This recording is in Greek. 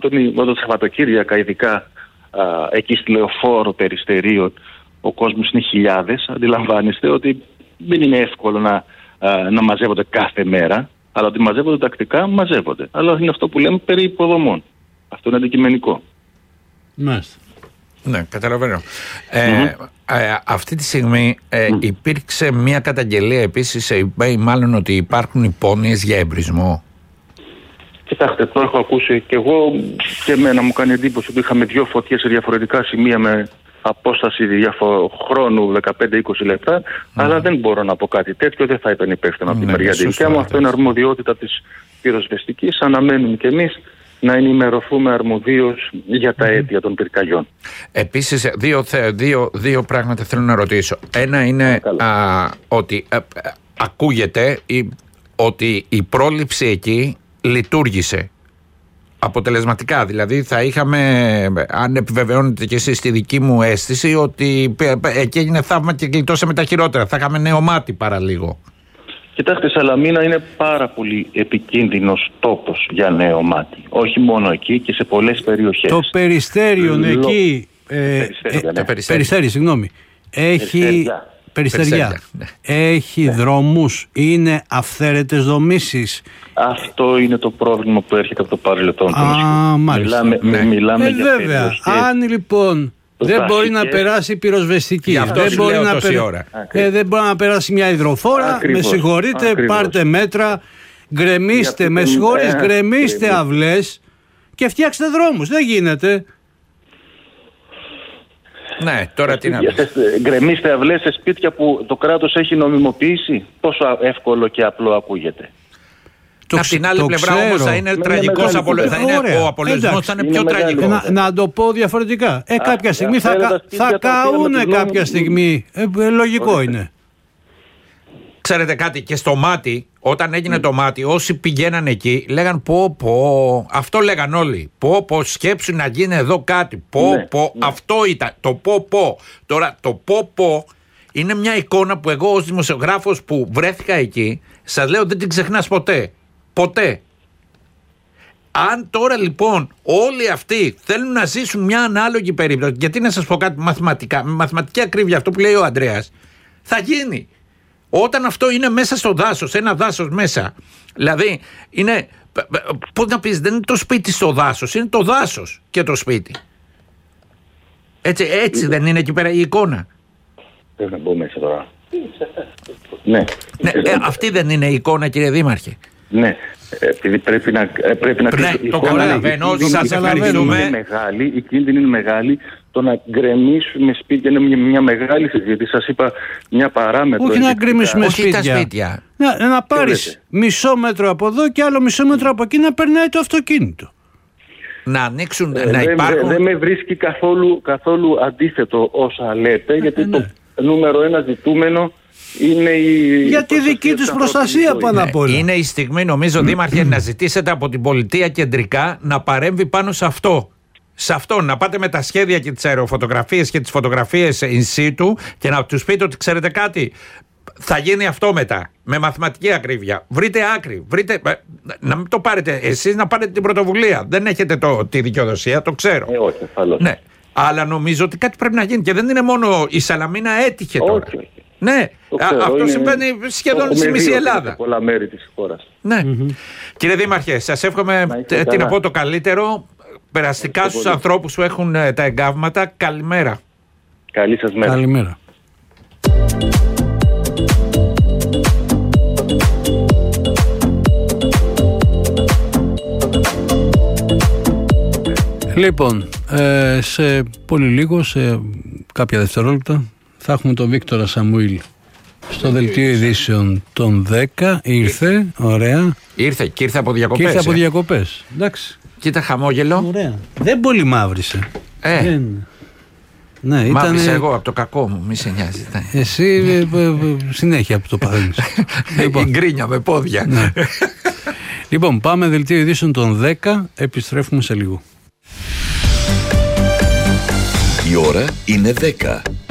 όταν Σαββατοκύριακα, ειδικά εκεί στη Λεωφόρο, Περιστερίων, ο κόσμος είναι χιλιάδες, αντιλαμβάνεστε ότι δεν είναι εύκολο να μαζεύονται κάθε μέρα, αλλά ότι μαζεύονται τακτικά, μαζεύονται. Αλλά είναι αυτό που λέμε περί υποδομών. Αυτό είναι αντικειμενικό. Μάλιστα. Ναι, καταλαβαίνω. Αυτή τη στιγμή υπήρξε μια καταγγελία επίσης σε eBay, μάλλον ότι υπάρχουν υπόνοιες για εμπρισμό. Κοιτάξτε, το έχω ακούσει και εγώ, και εμένα μου κάνει εντύπωση ότι είχαμε 2 φωτιές σε διαφορετικά σημεία με απόσταση χρόνου 15-20 λεπτά, αλλά δεν μπορώ να πω κάτι τέτοιο, δεν θα ήταν υπεύθυνο από τη μεριά τη δικιά μου. Αυτό είναι αρμοδιότητα της πυροσβεστικής. Αναμένουμε κι εμείς να ενημερωθούμε αρμοδίως για τα αίτια των πυρκαγιών. Επίσης, δύο πράγματα θέλω να ρωτήσω. Ένα είναι ότι ακούγεται ότι η πρόληψη εκεί λειτουργήσε αποτελεσματικά. Δηλαδή θα είχαμε, αν επιβεβαιώνετε και εσείς τη δική μου αίσθηση, ότι εκεί έγινε θαύμα και γλιτώσαμε τα χειρότερα. Θα είχαμε νέο μάτι παραλίγο. Κοιτάξτε, η Σαλαμίνα είναι πάρα πολύ επικίνδυνος τόπος για νέο μάτι. Όχι μόνο εκεί, και σε πολλές περιοχές. Το Περιστέριον εκεί, Περιστέρι, συγγνώμη, έχει... Περιστεριά. Έχει δρόμους, είναι αυθαίρετες δομήσεις. Αυτό είναι το πρόβλημα που έρχεται από το παρελθόν. Μιλάμε για βέβαια. Αν λοιπόν δεν μπορεί να περάσει πυροσβεστική, δεν μπορεί να περάσει μια υδροφόρα, με συγχωρείτε, πάρτε μέτρα, γκρεμίστε, γκρεμίστε αυλές και φτιάξτε δρόμους. Δεν γίνεται. Ναι, τώρα τι να πεις. Γκρεμίστε αυλές σε σπίτια που το κράτος έχει νομιμοποιήσει. Πόσο εύκολο και απλό ακούγεται. Από την άλλη πλευρά όμως θα είναι τραγικός ο απολογισμός, θα είναι πιο τραγικό. Να το πω διαφορετικά. Κάποια στιγμή θα καούνε κάποια στιγμή. Λογικό είναι. Ξέρετε κάτι, και στο μάτι, όταν έγινε το μάτι, όσοι πηγαίναν εκεί λέγαν πω, αυτό λέγαν όλοι. Πω, σκέψου να γίνει εδώ κάτι. Αυτό ήταν. Το πω. Τώρα, το πω είναι μια εικόνα που εγώ ως δημοσιογράφος που βρέθηκα εκεί, σας λέω δεν την ξεχνάς ποτέ. Ποτέ. Αν τώρα λοιπόν όλοι αυτοί θέλουν να ζήσουν μια ανάλογη περίπτωση, γιατί να σας πω κάτι μαθηματικά, με μαθηματική ακρίβεια, αυτό που λέει ο Ανδρέας, θα γίνει. Όταν αυτό είναι μέσα στο δάσος, ένα δάσος μέσα, δηλαδή είναι, πώς να πεις, δεν είναι το σπίτι στο δάσος, είναι το δάσος και το σπίτι. Έτσι δεν είναι εκεί πέρα η εικόνα. Πρέπει να μπω μέσα τώρα. Ναι. Αυτή δεν είναι η εικόνα, κύριε Δήμαρχε. Ναι, επειδή πρέπει να το καταλαβαίνω, σας ευχαριστούμε. Η κίνδυνη είναι μεγάλη. Το να γκρεμίσουμε σπίτια είναι μια μεγάλη συζήτηση. Σας είπα μια παράμετρο. Όχι να γκρεμίσουμε σπίτια. Να πάρεις μισό μέτρο από εδώ και άλλο μισό μέτρο από εκεί να περνάει το αυτοκίνητο. Να ανοίξουν, να υπάρχουν. Δεν με βρίσκει καθόλου αντίθετο όσα λέτε, γιατί το νούμερο ένα ζητούμενο είναι για τη δική τους προστασία πάνω απ' όλα. Είναι η στιγμή, νομίζω, Δήμαρχε, να ζητήσετε από την πολιτεία κεντρικά να παρέμβει πάνω σε αυτό. Σε αυτό, να πάτε με τα σχέδια και τις αεροφωτογραφίες και τις φωτογραφίες in situ και να τους πείτε ότι ξέρετε κάτι, θα γίνει αυτό μετά, με μαθηματική ακρίβεια. Βρείτε άκρη, να μην το πάρετε εσείς, να πάρετε την πρωτοβουλία. Δεν έχετε τη δικαιοδοσία, το ξέρω. Όχι, ασφαλώς. Ναι. Αλλά νομίζω ότι κάτι πρέπει να γίνει και δεν είναι μόνο η Σαλαμίνα έτυχε τώρα. Όχι. Ναι, αυτό συμβαίνει σχεδόν στη μισή Ελλάδα. Σε πολλά μέρη της χώρας. Ναι. Κύριε Δήμαρχε, σας εύχομαι το καλύτερο. Περαστικά στους ανθρώπους που έχουν τα εγκάβματα. Καλημέρα. Καλή σας μέρα. Καλημέρα. Λοιπόν, σε πολύ λίγο, σε κάποια δευτερόλεπτα, θα έχουμε τον Βίκτορα Σαμουήλ στο δελτίο ειδήσεων των 10. Ήρθε, ωραία. Ήρθε από διακοπές. Και ήρθε από διακοπές, εντάξει. Κοίτα χαμόγελο. Ωραία. Δεν πολύ μαύρισε. Ναι, μαύρισα εγώ από το κακό μου, μη σε νοιάζει. Εσύ συνέχεια από το παθαίνεις. Λοιπόν. Γκρίνια με πόδια. Ναι. Λοιπόν, πάμε δελτίο ειδήσεων των 10. Επιστρέφουμε σε λίγο. Η ώρα είναι 10.